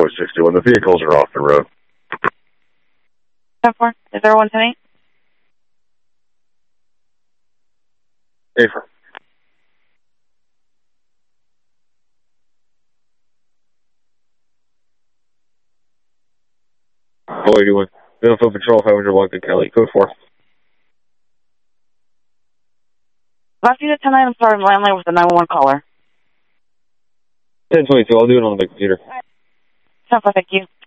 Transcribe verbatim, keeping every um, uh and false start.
Highway sixty-one. The vehicles are off the road. ten four, is there one ten eight? Affirm. four eighty-one. Vehicle Patrol, five hundred Washington Kelly. Code four. Last unit ten nine, I'm sorry, landline with the nine one one caller. ten twenty-two, I'll do it on the computer. ten four, thank you.